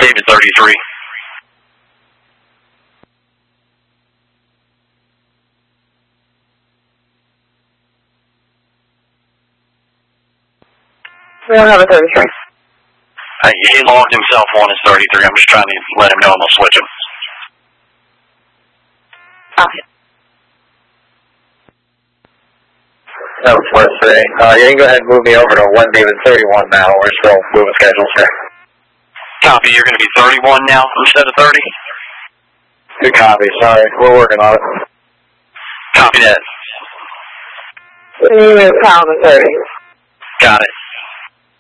David 33. We don't have a 33. He logged himself on as 33. I'm just trying to let him know I'm going to switch him. Okay. That was worth today. You can go ahead and move me over to 1 David 31 now. We're still moving schedules here. Copy, you're going to be 31 now instead of 30? Good copy, sorry. We're working on it. Copy that. We need to move Kyle to 30. Got it.